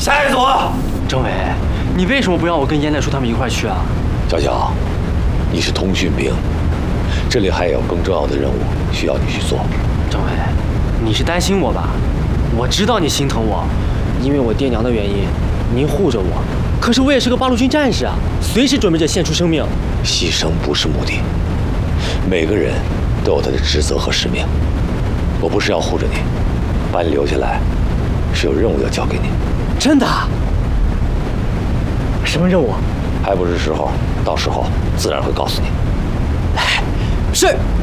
下一组。 政委，你为什么不让我跟严乃书他们一块去啊？ 小小，你是通讯兵，这里还有更重要的任务需要你去做。 政委，你是担心我吧？我知道你心疼我，因为我爹娘的原因，您护着我。可是我也是个八路军战士啊，随时准备着献出生命。 牺牲不是目的，每个人都有他的职责和使命。我不是要护着你，把你留下来，是有任务要交给你。 真的？什么任务？ 还不是时候，到时候自然会告诉你。 是。